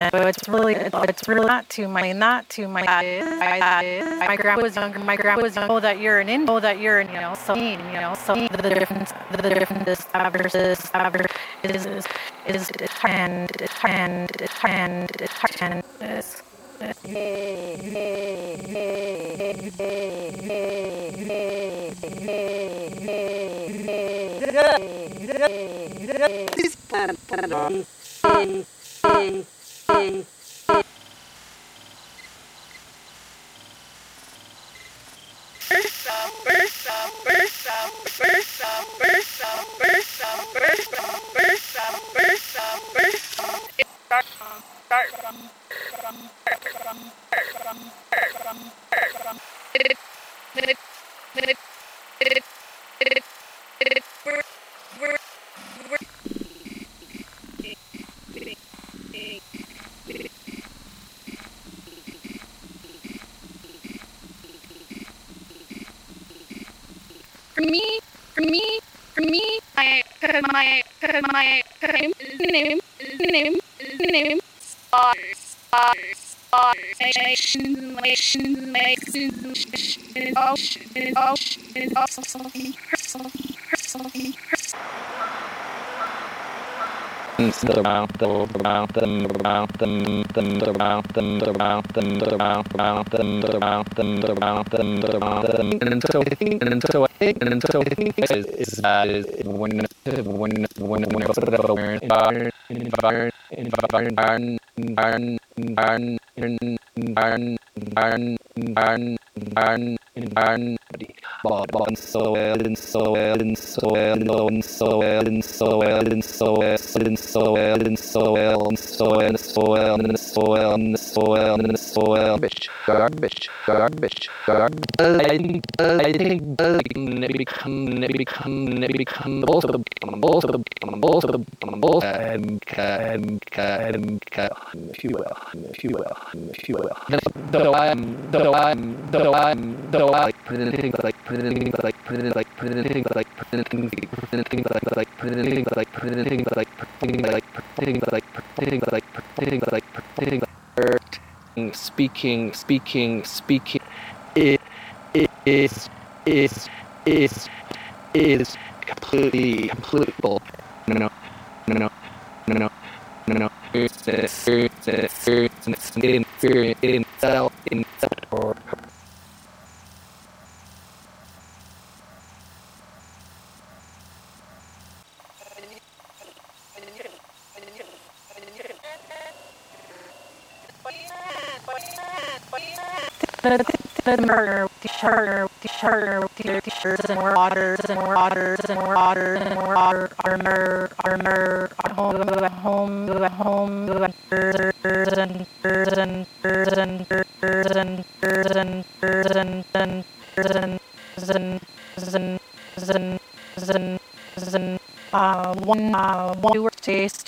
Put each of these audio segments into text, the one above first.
but it's really not to my my grandma was younger. My grandma was young. That you're an Indian. That you're an, so the difference is for me, my name, speaking it is completely bull. No. Getting self in or the charter, teachers and waters and one taste,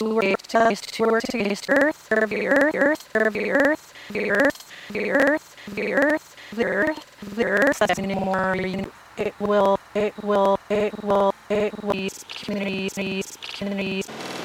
the earth anymore. It will, these communities